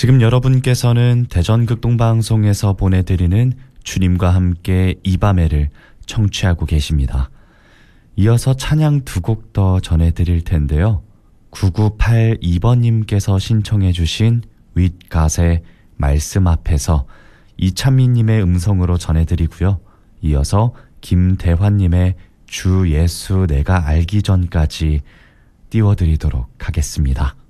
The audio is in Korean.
지금 여러분께서는 대전극동방송에서 보내드리는 주님과 함께 이 밤에를 청취하고 계십니다. 이어서 찬양 두 곡 더 전해드릴 텐데요. 9982번님께서 신청해 주신 윗갓의 말씀 앞에서 이찬미님의 음성으로 전해드리고요. 이어서 김대환님의 주 예수 내가 알기 전까지 띄워드리도록 하겠습니다.